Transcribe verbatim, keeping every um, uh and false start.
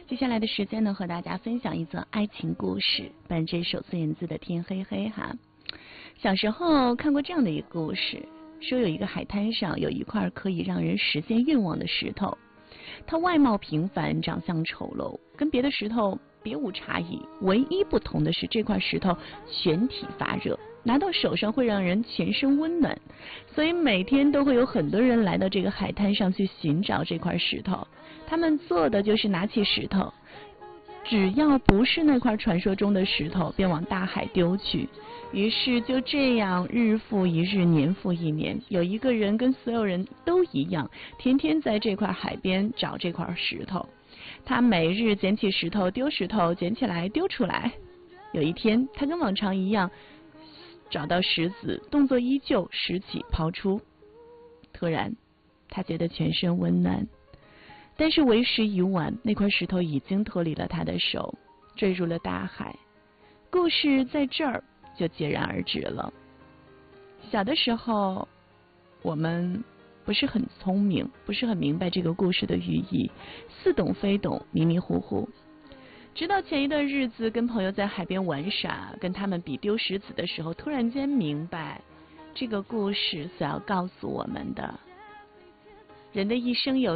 接下来的时间呢，和大家分享一则爱情故事，伴这首孙燕姿的《天黑黑》哈。小时候看过这样的一个故事，说有一个海滩上有一块可以让人实现愿望的石头，它外貌平凡，长相丑陋，跟别的石头别无差异，唯一不同的是这块石头全体发热，拿到手上会让人全身温暖，所以每天都会有很多人来到这个海滩上去寻找这块石头。他们做的就是拿起石头，只要不是那块传说中的石头，便往大海丢去。于是就这样日复一日，年复一年，有一个人跟所有人都一样，天天在这块海边找这块石头。他每日捡起石头丢石头，捡起来丢出来。有一天，他跟往常一样找到石子，动作依旧，拾起抛出。突然他觉得全身温暖，但是为时已晚，那块石头已经脱离了他的手，坠入了大海。故事在这儿就截然而止了。小的时候我们不是很聪明，不是很明白这个故事的寓意，似懂非懂，迷迷糊糊。直到前一段日子跟朋友在海边玩耍，跟他们比丢石子的时候，突然间明白这个故事所要告诉我们的，人的一生有